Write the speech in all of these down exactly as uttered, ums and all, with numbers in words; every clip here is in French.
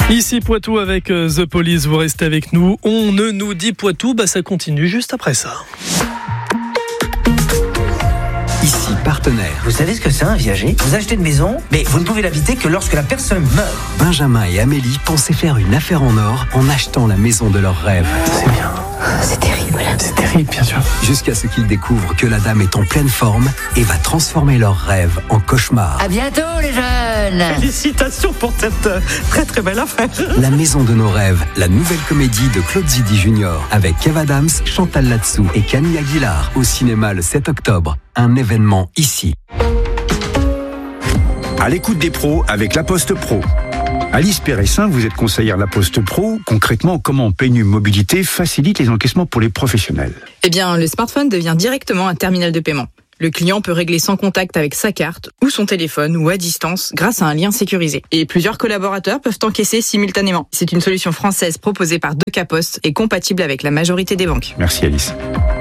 Ici Poitou avec The Police, vous restez avec nous. On ne nous dit Poitou, bah ça continue juste après ça. Ici Partenaire. Vous savez ce que c'est un viager ? Vous achetez une maison, mais vous ne pouvez l'habiter que lorsque la personne meurt. Benjamin et Amélie pensaient faire une affaire en or en achetant la maison de leurs rêves. C'est bien. C'est terrible. C'est terrible, bien sûr. Jusqu'à ce qu'ils découvrent que la dame est en pleine forme et va transformer leurs rêves en cauchemar. À bientôt les jeunes. Félicitations pour cette euh, très très belle affaire. La maison de nos rêves, la nouvelle comédie de Claude Zidi Junior avec Kev Adams, Chantal Latsou et Camille Aguilar au cinéma le sept octobre. Un événement ici. À l'écoute des pros avec La Poste Pro. Alice Péressin, vous êtes conseillère La Poste Pro. Concrètement, comment P N U Mobilité facilite les encaissements pour les professionnels ? Eh bien, le smartphone devient directement un terminal de paiement. Le client peut régler sans contact avec sa carte ou son téléphone ou à distance grâce à un lien sécurisé. Et plusieurs collaborateurs peuvent encaisser simultanément. C'est une solution française proposée par Deux K Post et compatible avec la majorité des banques. Merci Alice.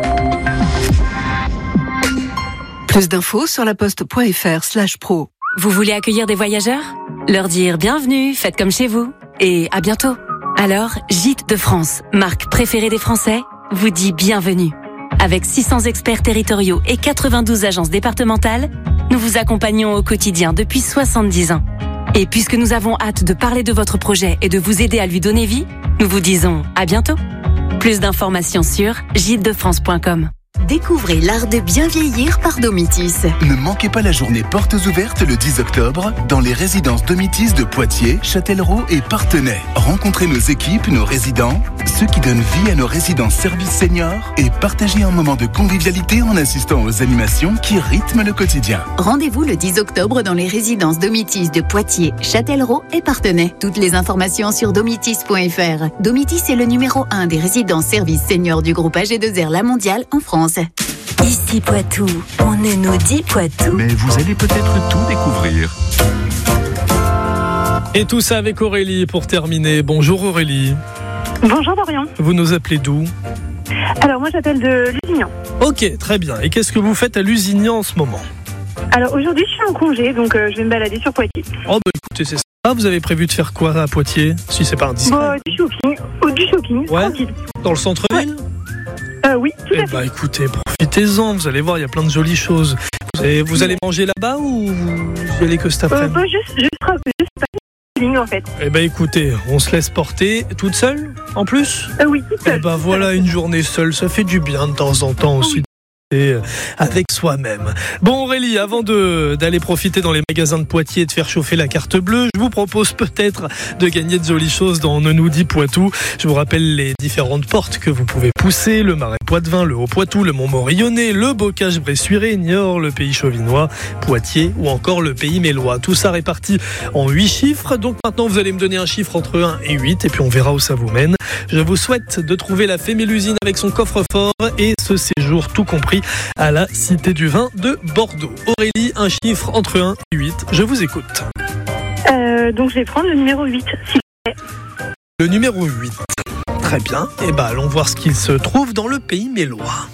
Plus d'infos sur laposte.fr slash pro. Vous voulez accueillir des voyageurs ? Leur dire bienvenue, faites comme chez vous et à bientôt. Alors, Gîtes de France, marque préférée des Français, vous dit bienvenue. Avec six cents experts territoriaux et quatre-vingt-douze agences départementales, nous vous accompagnons au quotidien depuis soixante-dix ans. Et puisque nous avons hâte de parler de votre projet et de vous aider à lui donner vie, nous vous disons à bientôt. Plus d'informations sur gîtes de france point com. Découvrez l'art de bien vieillir par Domitis. Ne manquez pas la journée portes ouvertes le dix octobre dans les résidences Domitis de Poitiers, Châtellerault et Parthenay. Rencontrez nos équipes, nos résidents, ceux qui donnent vie à nos résidences services seniors et partagez un moment de convivialité en assistant aux animations qui rythment le quotidien. Rendez-vous le dix octobre dans les résidences Domitis de Poitiers, Châtellerault et Parthenay. Toutes les informations sur domitis point f r. Domitis est le numéro un des résidences services seniors du groupe A G deux R La Mondiale en France. Ici Poitou, on ne nous dit Poitou. Mais vous allez peut-être tout découvrir. Et tout ça avec Aurélie pour terminer. Bonjour Aurélie. Bonjour Dorian. Vous nous appelez d'où ? Alors moi j'appelle de Lusignan. Ok, très bien. Et qu'est-ce que vous faites à Lusignan en ce moment ? Alors aujourd'hui je suis en congé, donc euh, je vais me balader sur Poitiers. Oh bah écoutez, c'est ça. Vous avez prévu de faire quoi à Poitiers ? Si c'est pas indiscret. Bon, du shopping, oh, du shopping, ouais. Tranquille. Dans le centre-ville ? Ouais. Euh, oui, tout eh à fait. Bah écoutez, profitez-en, vous allez voir, il y a plein de jolies choses. Vous allez, vous allez manger là-bas ou vous y allez que cet après-midi ? euh, bah, Juste, juste, juste passer en fait. Eh bah écoutez, on se laisse porter toute seule en plus ? euh, Oui, toute seule. Eh bah voilà, une journée seule, ça fait du bien de temps en temps aussi. Avec soi-même. Bon Aurélie, avant de, d'aller profiter dans les magasins de Poitiers et de faire chauffer la carte bleue, je vous propose peut-être de gagner de jolies choses dans On ne nous dit Poitou. Je vous rappelle les différentes portes que vous pouvez pousser, le Marais Poitevin, le Haut-Poitou, le Mont-Morillonnais, le Bocage-Bressuire, Niort, le Pays Chauvinois, Poitiers ou encore le Pays Mélois. Tout ça réparti en huit chiffres. Donc maintenant vous allez me donner un chiffre entre un et huit et puis on verra où ça vous mène. Je vous souhaite de trouver la Fémélusine avec son coffre-fort et ce séjour tout compris à la Cité du Vin de Bordeaux. Aurélie, un chiffre entre un et huit. Je vous écoute. Euh, donc je vais prendre le numéro huit, s'il vous plaît. Le numéro huit. Très bien. Et bah allons voir ce qu'il se trouve dans le Pays Mélois.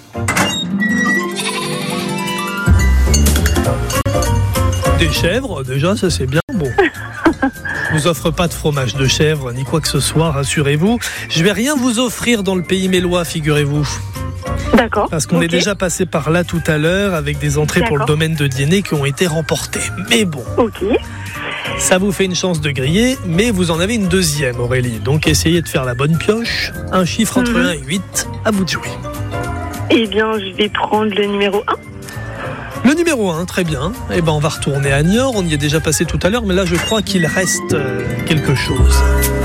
Des chèvres, déjà, ça c'est bien. Bon. Je vous offre pas de fromage de chèvre ni quoi que ce soit, rassurez-vous. Je vais rien vous offrir dans le Pays Mélois, figurez-vous. D'accord. Parce qu'on okay. est déjà passé par là tout à l'heure avec des entrées D'accord. pour le domaine de Diennet qui ont été remportées. Mais bon. Ok. Ça vous fait une chance de griller, mais vous en avez une deuxième, Aurélie. Donc essayez de faire la bonne pioche. Un chiffre entre mm-hmm. un et huit, à vous de jouer. Eh bien, je vais prendre le numéro un. Le numéro un, très bien. Eh ben, on va retourner à Niort. On y est déjà passé tout à l'heure, mais là, je crois qu'il reste euh, quelque chose.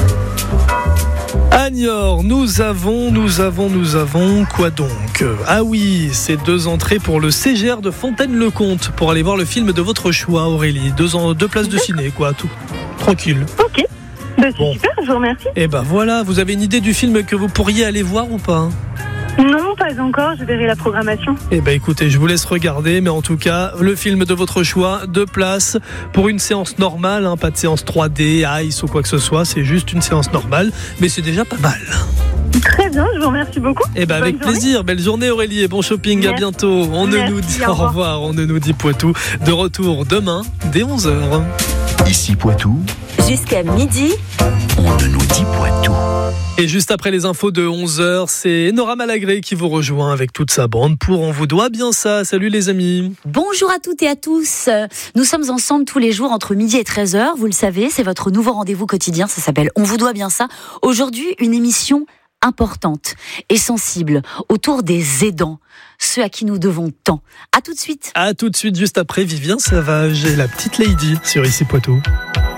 À Niort, nous avons, nous avons, nous avons, quoi donc ? Ah oui, c'est deux entrées pour le C G R de Fontaine-le-Comte pour aller voir le film de votre choix, Aurélie. Deux, en, deux places de ciné, quoi, tout. Tranquille. Ok, bah, c'est bon. Super, je vous remercie. Eh ben voilà, vous avez une idée du film que vous pourriez aller voir ou pas ? Non, pas encore, je verrai la programmation. Eh ben écoutez, je vous laisse regarder, mais en tout cas, le film de votre choix, deux places pour une séance normale, hein, pas de séance trois D, Ice ou quoi que ce soit, c'est juste une séance normale, mais c'est déjà pas mal. Très bien, je vous remercie beaucoup. Eh ben avec journée. plaisir, belle journée Aurélie et bon shopping, Merci. À bientôt. On Merci, ne nous dit au au revoir. revoir, on ne nous dit Poitou. De retour demain dès onze heures. Ici Poitou, Jusqu'à midi, on ne nous dit point tout. Et juste après les infos de onze heures, c'est Nora Malagré qui vous rejoint avec toute sa bande pour On vous doit bien ça. Salut les amis. Bonjour à toutes et à tous. Nous sommes ensemble tous les jours entre midi et treize heures. Vous le savez, c'est votre nouveau rendez-vous quotidien. Ça s'appelle On vous doit bien ça. Aujourd'hui, une émission importante et sensible autour des aidants, ceux à qui nous devons tant. À tout de suite. À tout de suite, juste après Vivien Savage et la petite Lady sur Ici Poitou.